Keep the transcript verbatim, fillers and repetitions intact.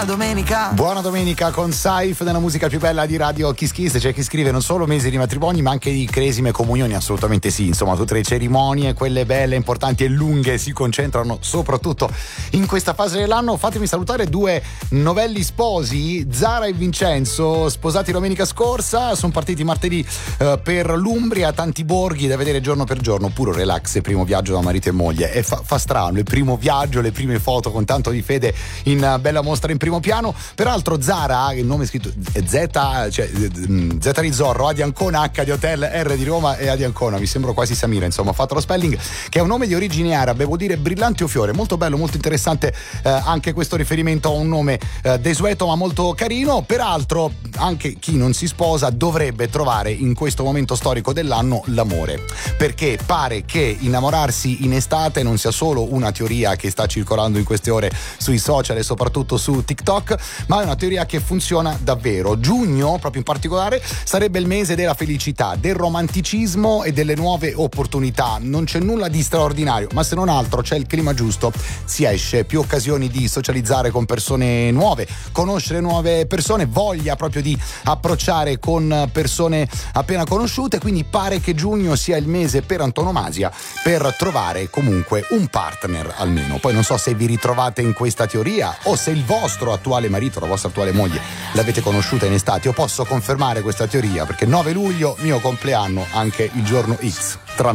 Domenica. Buona domenica con Saif della musica più bella di Radio Kiss Kiss. C'è chi scrive non solo mesi di matrimoni ma anche di cresime e comunioni. Assolutamente sì, insomma tutte le cerimonie, quelle belle, importanti e lunghe, si concentrano soprattutto in questa fase dell'anno. Fatemi salutare due novelli sposi, Zara e Vincenzo, sposati domenica scorsa, sono partiti martedì eh, per l'Umbria, tanti borghi da vedere giorno per giorno, puro relax, primo viaggio da marito e moglie. E fa, fa strano, il primo viaggio, le prime foto con tanto di fede in bella mostra in primo piano. Peraltro Zara, il nome è scritto Z, cioè Z di Zorro, A di Ancona, H di Hotel, R di Roma e A di Ancona, mi sembro quasi Samira, insomma ho fatto lo spelling, che è un nome di origine arabe, vuol dire brillante o fiore, molto bello, molto interessante eh, anche questo riferimento a un nome eh, desueto ma molto carino. Peraltro anche chi non si sposa dovrebbe trovare in questo momento storico dell'anno l'amore, perché pare che innamorarsi in estate non sia solo una teoria che sta circolando in queste ore sui social e soprattutto su TikTok, ma è una teoria che funziona davvero. Giugno, proprio in particolare, sarebbe il mese della felicità, del romanticismo e delle nuove opportunità. Non c'è nulla di straordinario, ma se non altro c'è il clima giusto, si esce, più occasioni di socializzare con persone nuove, conoscere nuove persone, voglia proprio di approcciare con persone appena conosciute, quindi pare che giugno sia il mese per antonomasia per trovare comunque un partner almeno. Poi non so se vi ritrovate in questa teoria o se il vostro attuale marito, la vostra attuale moglie l'avete conosciuta in estate. Io posso confermare questa teoria perché nove luglio, mio compleanno, anche il giorno X. Tra